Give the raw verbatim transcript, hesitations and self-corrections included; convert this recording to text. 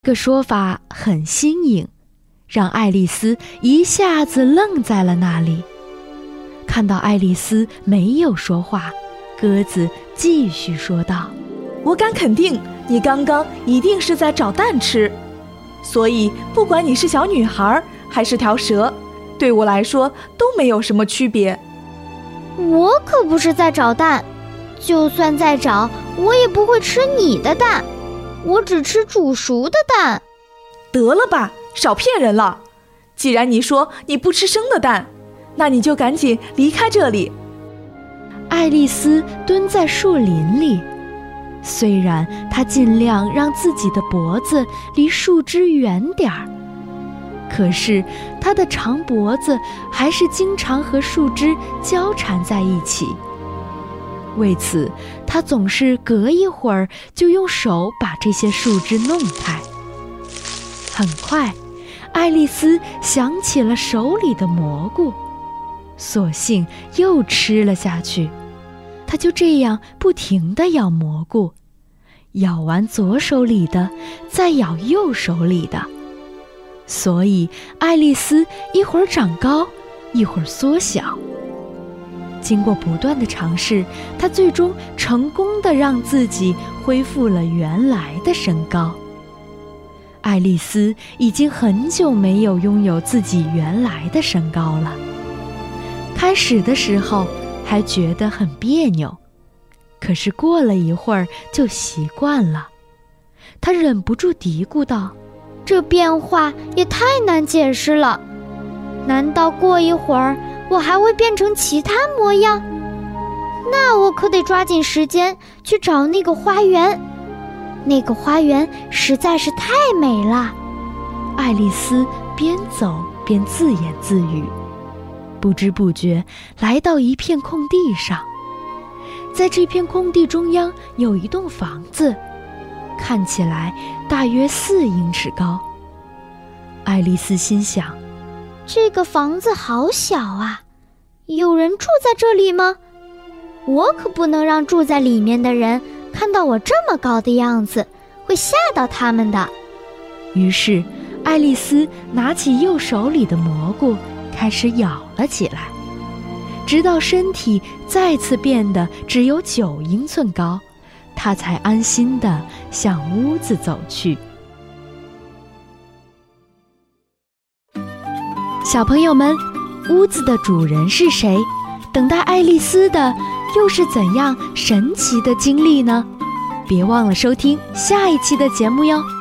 这个说法很新颖，让爱丽丝一下子愣在了那里。看到爱丽丝没有说话，鸽子继续说道： 我敢肯定，你刚刚一定是在找蛋吃，所以不管你是小女孩还是条蛇，对我来说都没有什么区别。 我可不是在找蛋，就算在找，我也不会吃你的蛋，我只吃煮熟的蛋。 得了吧，少骗人了！既然你说你不吃生的蛋，那你就赶紧离开这里。 爱丽丝蹲在树林里，虽然她尽量让自己的脖子离树枝远点儿，可是她的长脖子还是经常和树枝交缠在一起。为此，她总是隔一会儿就用手把这些树枝弄开。很快，爱丽丝想起了手里的蘑菇，索性又吃了下去。她就这样不停地咬蘑菇，咬完左手里的，再咬右手里的。所以爱丽丝一会儿长高，一会儿缩小。经过不断的尝试，她最终成功地让自己恢复了原来的身高。爱丽丝已经很久没有拥有自己原来的身高了。开始的时候还觉得很别扭，可是过了一会儿就习惯了。她忍不住嘀咕道： 这变化也太难解释了，难道过一会儿我还会变成其他模样？那我可得抓紧时间去找那个花园，那个花园实在是太美了。 爱丽丝边走边自言自语，不知不觉来到一片空地上。在这片空地中央有一栋房子，看起来大约四英尺高。爱丽丝心想， 这个房子好小啊，有人住在这里吗？我可不能让住在里面的人看到我这么高的样子，会吓到他们的。 于是爱丽丝拿起右手里的蘑菇，开始咬了起来，直到身体再次变得只有九英寸高，她才安心地向屋子走去。小朋友们，屋子的主人是谁？等待爱丽丝的又是怎样神奇的经历呢？别忘了收听下一期的节目哟。